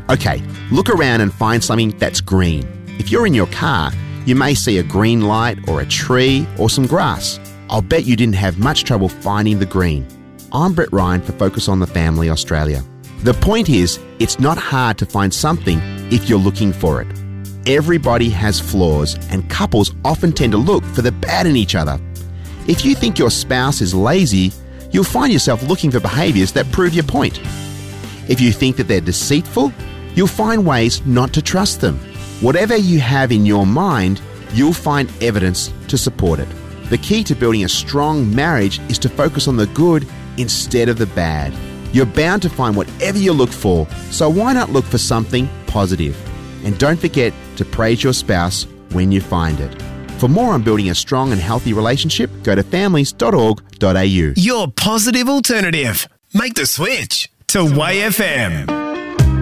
Okay, look around and find something that's green. If you're in your car, you may see a green light or a tree or some grass. I'll bet you didn't have much trouble finding the green. I'm Brett Ryan for Focus on the Family Australia. The point is, it's not hard to find something if you're looking for it. Everybody has flaws, and couples often tend to look for the bad in each other. If you think your spouse is lazy, you'll find yourself looking for behaviours that prove your point. If you think that they're deceitful, you'll find ways not to trust them. Whatever you have in your mind, you'll find evidence to support it. The key to building a strong marriage is to focus on the good instead of the bad. You're bound to find whatever you look for, so why not look for something positive? And don't forget to praise your spouse when you find it. For more on building a strong and healthy relationship, go to families.org.au. Your positive alternative. Make the switch to Way FM.